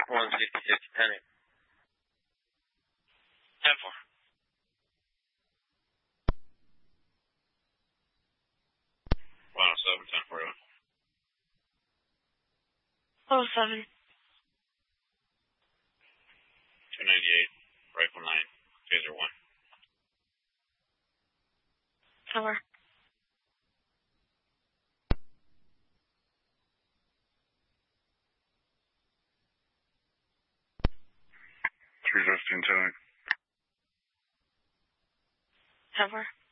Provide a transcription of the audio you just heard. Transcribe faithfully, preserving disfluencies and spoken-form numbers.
one sixty-six, ten eight. ten four. one oh seven, ten four. oh seven. two ninety-eight, rifle nine, phaser one. Cover. three fifteen, ten eight. Cover.